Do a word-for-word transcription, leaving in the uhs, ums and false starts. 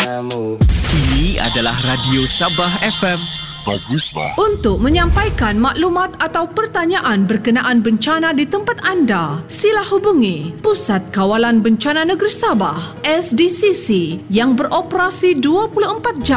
kamu. Ini adalah Radio Sabah F M. Bagus, bah. Untuk menyampaikan maklumat atau pertanyaan berkenaan bencana di tempat anda, sila hubungi Pusat Kawalan Bencana Negeri Sabah S D C C yang beroperasi dua puluh empat jam